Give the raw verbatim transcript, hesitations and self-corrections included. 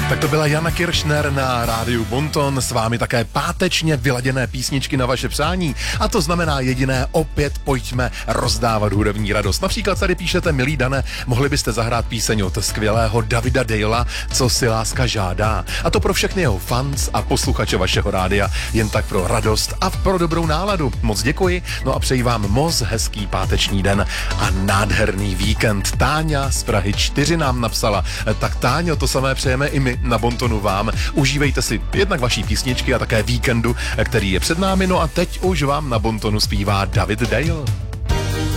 Tak to byla Jana Kiršner na rádiu Bonton, s vámi také pátečně vyladěné písničky na vaše přání. A to znamená jediné, opět pojďme rozdávat hudební radost. Například tady píšete, milý Dane, mohli byste zahrát píseň od skvělého Davida Dalea, Co si láska žádá. A to pro všechny jeho fans a posluchače vašeho rádia, jen tak pro radost a pro dobrou náladu. Moc děkuji, no a přeji vám moc hezký páteční den a nádherný víkend. Táňa z Prahy čtyři nám napsala, tak Táňo, to samé přejeme i my na Bontonu vám. Užívejte si jednak vaší písničky a také víkendu, který je před námi. No a teď už vám na Bontonu zpívá David Dale.